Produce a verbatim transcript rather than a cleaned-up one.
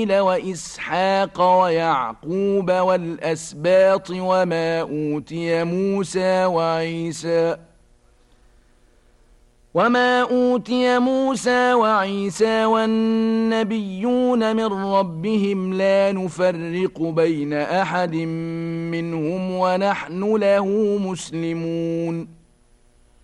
وإسحاق ويعقوب والأسباط وما أوتي موسى وعيسى وما أوتي موسى وعيسى والنبيون من ربهم لا نفرق بين أحد منهم ونحن له مسلمون